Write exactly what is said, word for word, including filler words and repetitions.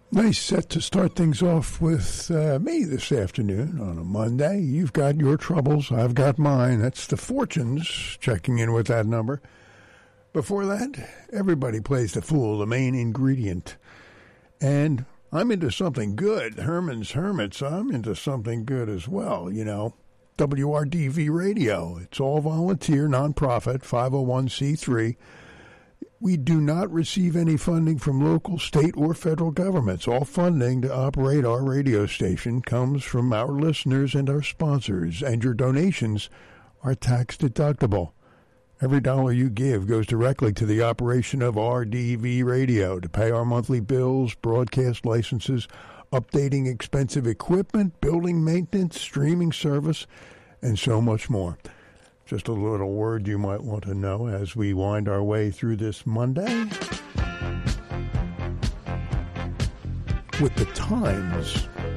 Nice set to start things off with uh, me this afternoon on a Monday. You've got your troubles, I've got mine. That's the Fortunes checking in with that number. Before that, Everybody Plays the Fool, the main ingredient. And I'm into something good. Herman's Hermits, I'm into something good as well, you know. W R D V Radio, it's all volunteer, nonprofit, five oh one c three. We do not receive any funding from local, state, or federal governments. All funding to operate our radio station comes from our listeners and our sponsors, and your donations are tax deductible. Every dollar you give goes directly to the operation of R D V Radio to pay our monthly bills, broadcast licenses, updating expensive equipment, building maintenance, streaming service, and so much more. Just a little word you might want to know as we wind our way through this Monday. With the Times